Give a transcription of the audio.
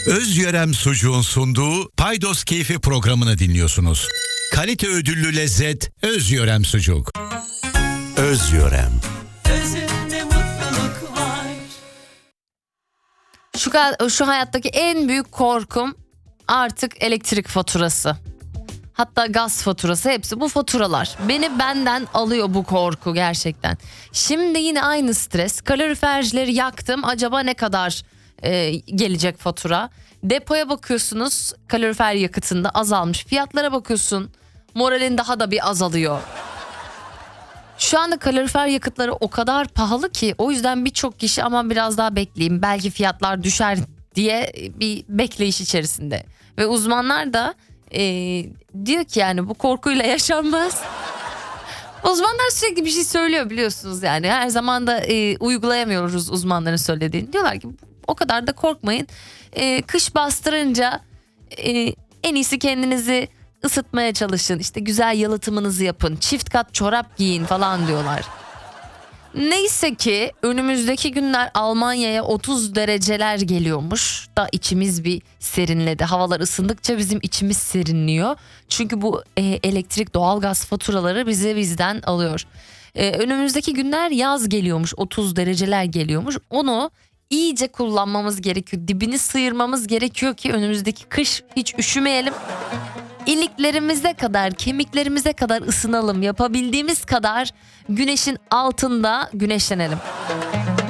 Özyörem Sucuğun sunduğu Paydos Keyfi programını dinliyorsunuz. Kalite ödüllü lezzet Özyörem Sucuk. Özyörem. Özünde mutluluk var. Şu hayattaki en büyük korkum artık elektrik faturası. Hatta gaz faturası, hepsi bu faturalar. Benden alıyor bu korku gerçekten. Şimdi yine aynı stres. Kalorifercileri yaktım. Acaba ne kadar gelecek fatura? Depoya bakıyorsunuz, kalorifer yakıtında azalmış. Fiyatlara bakıyorsun, moralin daha da bir azalıyor. Şu anda kalorifer yakıtları o kadar pahalı ki, o yüzden birçok kişi aman biraz daha bekleyeyim, belki fiyatlar düşer diye bir bekleyiş içerisinde. Ve uzmanlar da diyor ki yani bu korkuyla yaşanmaz. Uzmanlar sürekli bir şey söylüyor biliyorsunuz, yani her zaman da uygulayamıyoruz uzmanların söylediğini. Diyorlar ki o kadar da korkmayın. Kış bastırınca en iyisi kendinizi ısıtmaya çalışın. İşte güzel yalıtımınızı yapın. Çift kat çorap giyin falan diyorlar. Neyse ki önümüzdeki günler Almanya'ya 30 dereceler geliyormuş da içimiz bir serinledi. Havalar ısındıkça bizim içimiz serinliyor. Çünkü bu elektrik, doğalgaz faturaları bizden alıyor. Önümüzdeki günler yaz geliyormuş, 30 dereceler geliyormuş. Onu iyice kullanmamız gerekiyor. Dibini sıyırmamız gerekiyor ki önümüzdeki kış hiç üşümeyelim. İliklerimize kadar, kemiklerimize kadar ısınalım. Yapabildiğimiz kadar güneşin altında güneşlenelim.